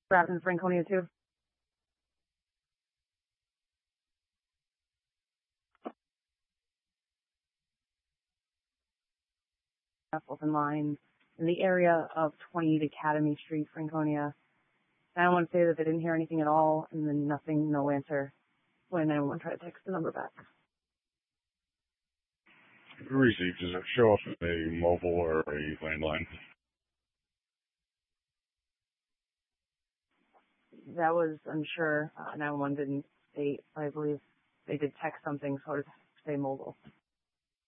Wrapped in Franconia too. Open line in the area of 28 Academy Street, Franconia. I don't want to say that they didn't hear anything at all, and then nothing, no answer when anyone tried to text the number back. Received. Does it show up as a mobile or a landline? That was unsure. 911 didn't state, I believe they did text something, so I would say mobile.